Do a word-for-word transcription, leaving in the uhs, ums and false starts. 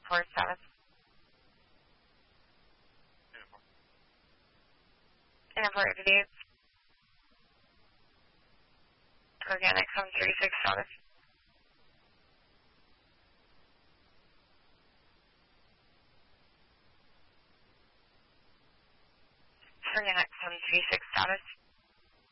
four status. Uniform eighty-eight. Organic seven three six status. Organic seven three six status.